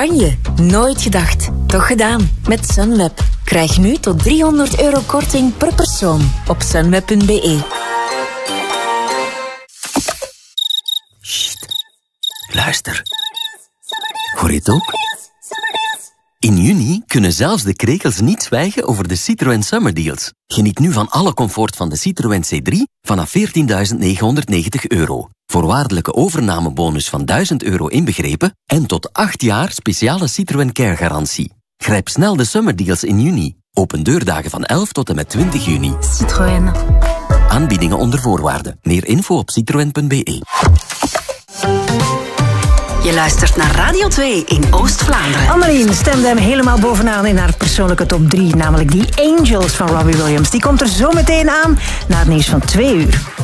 Spanje. Nooit gedacht. Toch gedaan. Met Sunweb. Krijg nu tot €300 korting per persoon op sunweb.be. Sst. Luister. Hoor je het ook? In juni kunnen zelfs de krekels niet zwijgen over de Citroën Summer Deals. Geniet nu van alle comfort van de Citroën C3 vanaf €14.990. Voorwaardelijke overnamebonus van €1000 inbegrepen en tot 8 jaar speciale Citroën Care garantie. Grijp snel de Summer Deals in juni. Open deurdagen van 11 tot en met 20 juni. Citroën. Aanbiedingen onder voorwaarden. Meer info op citroen.be. Je luistert naar Radio 2 in Oost-Vlaanderen. Annelien stemde hem helemaal bovenaan in haar persoonlijke top 3, namelijk die Angels van Robbie Williams. Die komt er zo meteen aan na het nieuws van 2 uur.